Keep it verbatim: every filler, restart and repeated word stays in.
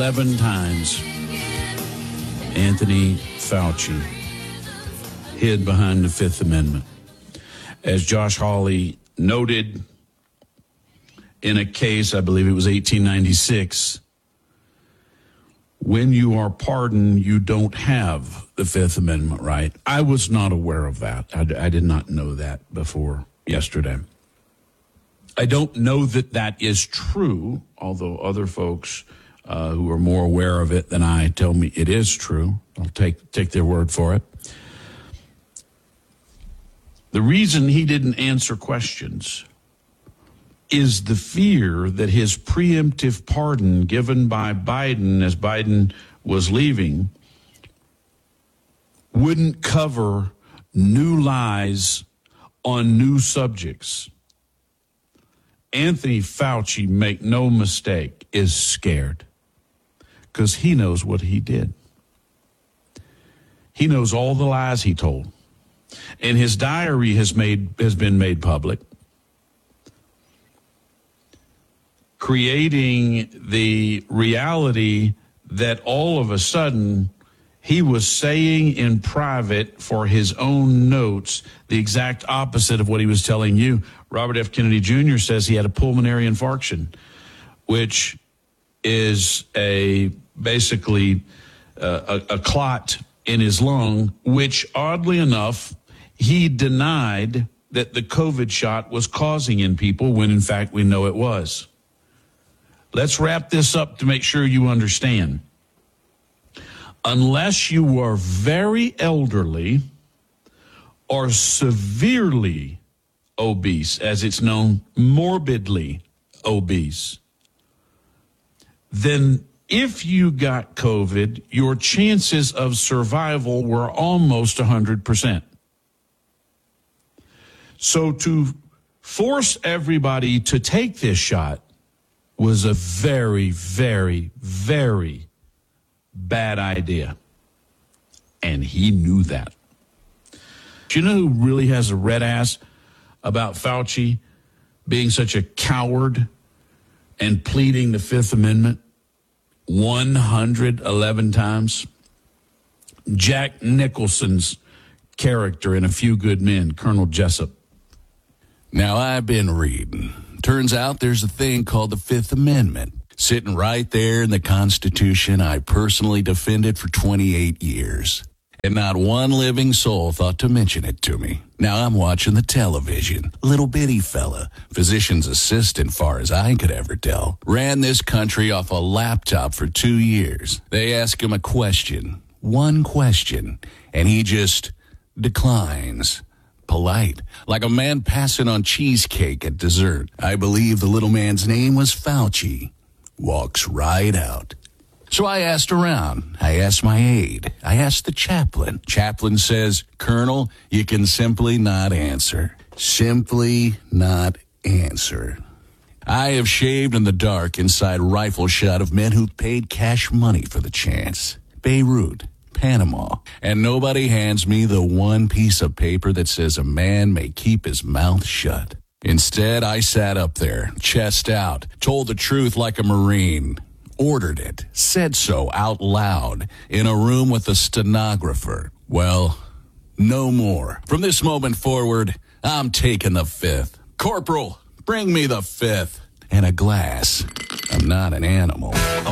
eleven times Anthony Fauci hid behind the Fifth Amendment. As Josh Hawley noted in a case, I believe it was eighteen ninety-six, when you are pardoned, you don't have the Fifth Amendment right. I was not aware of that. I, I did not know that before yesterday. I don't know that that is true, although other folks uh, who are more aware of it than I tell me it is true. I'll take take their word for it. The reason he didn't answer questions is the fear that his preemptive pardon given by Biden as Biden was leaving wouldn't cover new lies on new subjects. Anthony Fauci, make no mistake, is scared because he knows what he did. He knows all the lies he told. And his diary has made has been made public, creating the reality that all of a sudden he was saying in private for his own notes the exact opposite of what he was telling you. Robert F. Kennedy Junior says he had a pulmonary infarction, which is a basically uh, a, a clot in his lung, which oddly enough, he denied that the COVID shot was causing in people when in fact we know it was. Let's wrap this up to make sure you understand. Unless you are very elderly or severely obese, as it's known, morbidly obese, then if you got COVID, your chances of survival were almost one hundred percent. So to force everybody to take this shot was a very, very, very bad idea. And he knew that. Do you know who really has a red ass about Fauci being such a coward and pleading the Fifth Amendment one hundred eleven times? Jack Nicholson's character in A Few Good Men, Colonel Jessup. Now, I've been reading. Turns out there's a thing called the Fifth Amendment, sitting right there in the Constitution I personally defended for twenty-eight years. And not one living soul thought to mention it to me. Now I'm watching the television. Little bitty fella, physician's assistant far as I could ever tell, ran this country off a laptop for two years. They ask him a question, one question, and he just declines. Polite, like a man passing on cheesecake at dessert. I believe the little man's name was Fauci. Walks right out. So I asked around. I asked my aide. I asked the chaplain. Chaplain says, Colonel, you can simply not answer. Simply not answer. I have shaved in the dark inside rifle shot of men who paid cash money for the chance. Beirut, Panama, and nobody hands me the one piece of paper that says a man may keep his mouth shut. Instead, I sat up there, chest out, told the truth like a Marine, ordered it, said so out loud in a room with a stenographer. Well, no more. From this moment forward, I'm taking the fifth. Corporal, bring me the fifth. And a glass. I'm not an animal.